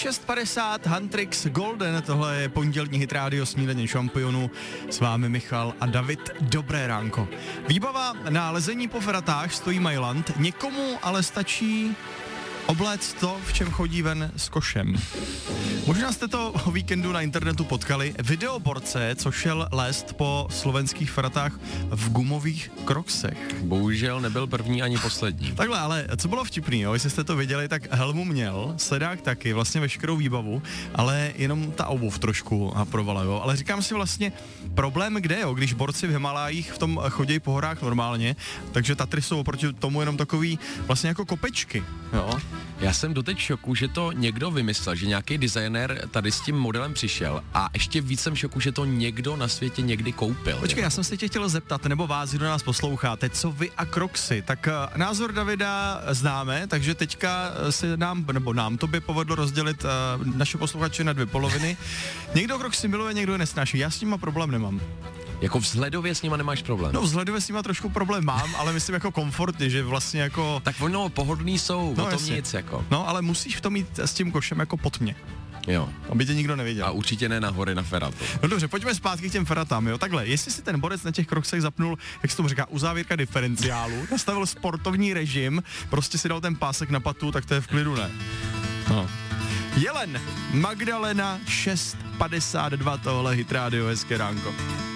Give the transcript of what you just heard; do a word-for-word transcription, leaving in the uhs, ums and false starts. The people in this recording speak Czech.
šest padesát, Huntrix Golden, tohle je pondělní hit rádio Snídaně šampionů, s vámi Michal a David, dobré ránko. Výbava na lezení po feratách stojí Mailand, někomu ale stačí obléct to, v čem chodí ven s košem. Možná jste to o víkendu na internetu potkali. Videoborce, co šel lézt po slovenských feratách v gumových kroksech. Bohužel nebyl první ani poslední. Takhle, ale co bylo vtipný, jo? Jestli jste to viděli, tak helmu měl, sledák taky, vlastně veškerou výbavu, ale jenom ta obuv trošku a provala, jo. Ale říkám si vlastně, problém kde, jo, když borci v Himalájích v tom chodějí po horách normálně, takže Tatry jsou oproti tomu jenom takový vlastně jako kopečky, jo. Já jsem doteď v šoku, že to někdo vymyslel, že nějaký designér tady s tím modelem přišel a ještě víc jsem v šoku, že to někdo na světě někdy koupil. Počkej, já jsem se tě chtěl zeptat, nebo vás, kdo nás posloucháte, co vy a Crocsy, tak uh, názor Davida známe, takže teďka se nám, nebo nám tobě povedlo rozdělit uh, naše posluchače na dvě poloviny. Někdo Crocsy miluje, někdo je nesnáší, já s nima problém nemám. Jako vzhledově s nima nemáš problém? No vzhledově s nima trošku problém mám, ale myslím jako komfortně, že vlastně jako... Tak ono pohodlný jsou, no, o tom jasně. nic jako. No ale musíš v tom jít s tím košem jako pod mě. Jo. Aby tě nikdo neviděl. A určitě ne na hory na feratu. No dobře, pojďme zpátky k těm feratám, jo. Takhle, jestli si ten borec na těch kroksech zapnul, jak se tomu říká, uzávěrka diferenciálu, nastavil sportovní režim, prostě si dal ten pásek na patu, tak to je v klidu, ne? No. Jelen, Magdalena, šest padesát dva, tohle hit rádio, hezké ránko.